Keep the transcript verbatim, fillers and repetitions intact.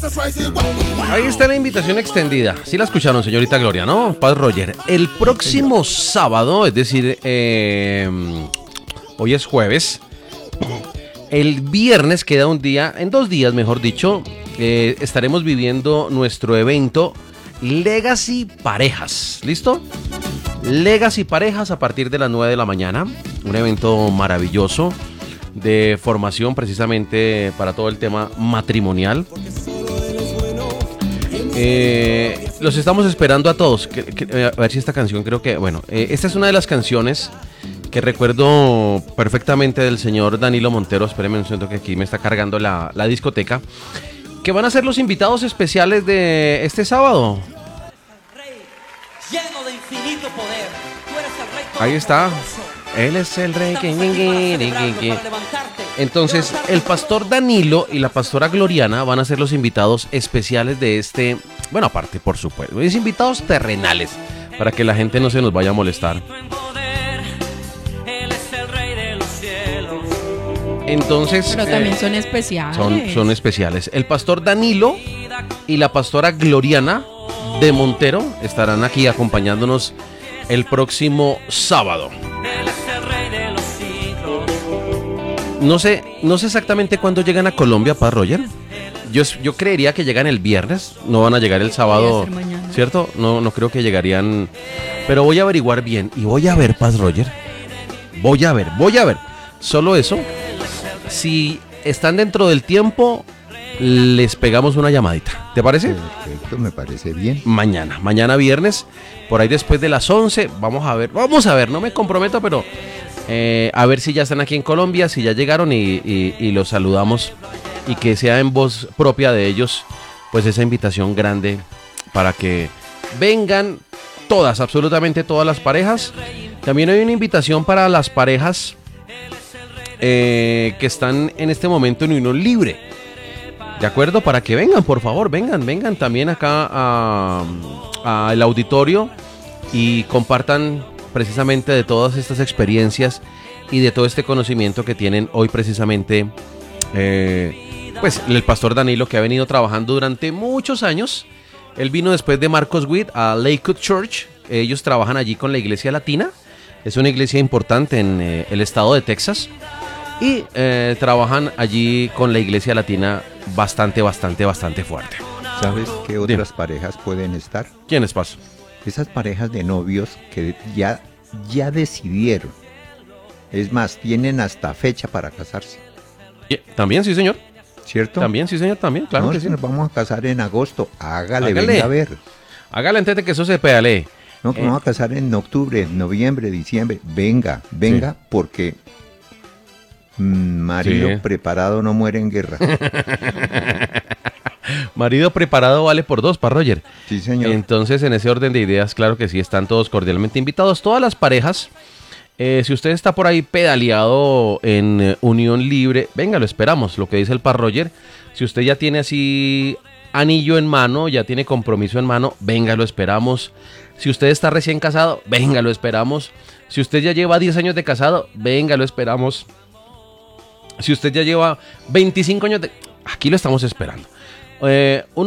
Ahí está la invitación extendida. Sí la escucharon, señorita Gloria, ¿no? Paz Roger. El próximo sábado, es decir, eh, hoy es jueves. El viernes queda un día, en dos días mejor dicho, eh, estaremos viviendo nuestro evento Legacy Parejas. ¿Listo? Legacy Parejas a partir de las nueve de la mañana. Un evento maravilloso de formación precisamente para todo el tema matrimonial. Eh, los estamos esperando a todos. Que, que, a ver si esta canción creo que... Bueno, eh, esta es una de las canciones que recuerdo perfectamente del señor Danilo Montero. Espérenme un segundo que aquí me está cargando la, la discoteca. Que van a ser los invitados especiales de este sábado. Lleno de infinito poder. Tú eres el rey. Ahí está. Él es el rey. Entonces, el pastor Danilo y la pastora Gloriana van a ser los invitados especiales de este... Bueno, aparte, por supuesto, es invitados terrenales, para que la gente no se nos vaya a molestar. Entonces... Pero también eh, son especiales. Son, son especiales. El pastor Danilo y la pastora Gloriana de Montero estarán aquí acompañándonos el próximo sábado. No sé, no sé exactamente cuándo llegan a Colombia, Paz Roger. Yo, yo creería que llegan el viernes, no van a llegar el sábado, ¿cierto? No, no creo que llegarían, pero voy a averiguar bien y voy a ver, Paz Roger. Voy a ver, voy a ver. Solo eso. Si están dentro del tiempo, les pegamos una llamadita. ¿Te parece? Perfecto, me parece bien. Mañana, mañana viernes, por ahí después de las once, vamos a ver, vamos a ver, no me comprometo, pero eh, a ver si ya están aquí en Colombia, si ya llegaron y, y, y los saludamos y que sea en voz propia de ellos, pues esa invitación grande para que vengan todas, absolutamente todas las parejas. También hay una invitación para las parejas eh, que están en este momento en unión libre. ¿De acuerdo? Para que vengan, por favor, vengan, vengan también acá al auditorio y compartan precisamente de todas estas experiencias y de todo este conocimiento que tienen hoy precisamente eh, pues el pastor Danilo, que ha venido trabajando durante muchos años. Él vino después de Marcos Witt a Lakewood Church. Ellos trabajan allí con la Iglesia Latina. Es una iglesia importante en eh, el estado de Texas. Y eh, trabajan allí con la Iglesia Latina bastante, bastante, bastante fuerte. ¿Sabes qué otras Dime. parejas pueden estar? ¿Quiénes, Paso? Esas parejas de novios que ya, ya decidieron. Es más, tienen hasta fecha para casarse. También, sí, señor. ¿Cierto? También, sí, señor, también, claro no, que si sí. Nos vamos a casar en agosto. Hágale, Hágale. venga a ver. Hágale antes de que eso se pedalee. No, que eh. vamos a casar en octubre, noviembre, diciembre. Venga, venga, sí. porque... Marido sí. preparado no muere en guerra. Marido preparado vale por dos, para Roger. Sí, señor. Entonces, en ese orden de ideas, claro que sí, están todos cordialmente invitados. Todas las parejas, eh, si usted está por ahí pedaleado en eh, unión libre, venga, lo esperamos, lo que dice el par Roger. Si usted ya tiene así anillo en mano, ya tiene compromiso en mano, venga, lo esperamos. Si usted está recién casado, venga, lo esperamos. Si usted ya lleva diez años de casado, venga, lo esperamos. Si usted ya lleva veinticinco años de... Aquí lo estamos esperando. Eh,